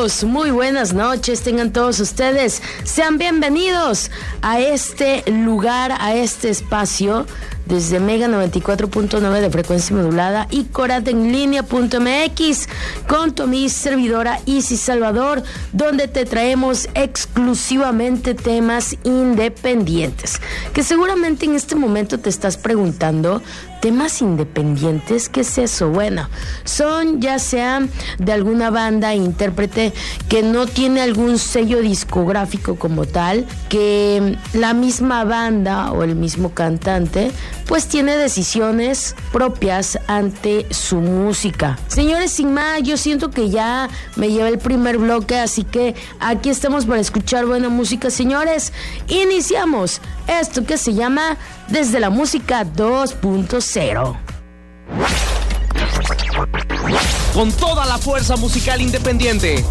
amigos, muy buenas noches, tengan todos ustedes. Sean bienvenidos a este lugar, a este espacio, desde Mega 94.9 de frecuencia modulada y coradenlinea.mx con tu amiga servidora Isis Salvador, donde te traemos exclusivamente temas independientes. Que seguramente en este momento te estás preguntando, ¿temas independientes? ¿Qué es eso? Bueno, son ya sea de alguna banda, intérprete que no tiene algún sello discográfico como tal, que la misma banda o el mismo cantante pues tiene decisiones propias ante su música. Señores, sin más, yo siento que ya me llevé el primer bloque, así que aquí estamos para escuchar buena música. Señores, iniciamos esto que se llama Desde la Música 2.0. Con toda la fuerza musical independiente.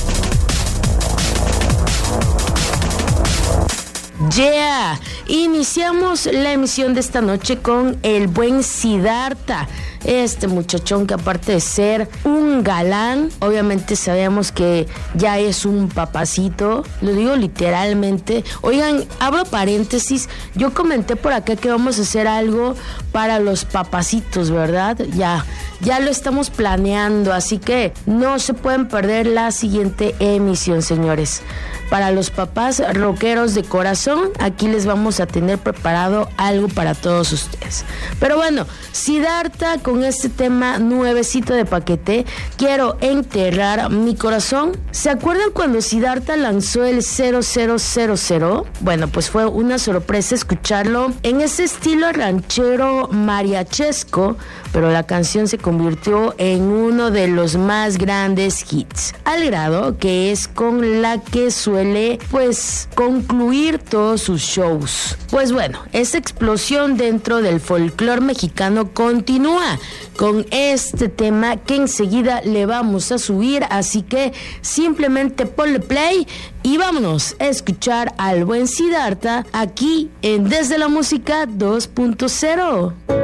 Yeah, iniciamos la emisión de esta noche con el buen Siddhartha, este muchachón que aparte de ser un galán, obviamente sabemos que ya es un papacito, lo digo literalmente. Oigan, abro paréntesis, yo comenté por acá que vamos a hacer algo para los papacitos, ¿verdad? Ya lo estamos planeando, así que no se pueden perder la siguiente emisión, señores. Para los papás rockeros de corazón, aquí les vamos a tener preparado algo para todos ustedes. Pero bueno, Siddhartha con este tema nuevecito de paquete, Quiero Enterrar Mi Corazón. ¿Se acuerdan cuando Siddhartha lanzó el 0000? Bueno, pues fue una sorpresa escucharlo en ese estilo ranchero mariachesco, pero la canción se convirtió en uno de los más grandes hits, al grado que es con la que suele pues concluir todos sus shows. Pues bueno, esa explosión dentro del folclore mexicano continúa con este tema que enseguida le vamos a subir, así que simplemente ponle play y vámonos a escuchar al buen Siddhartha aquí en Desde la Música 2.0.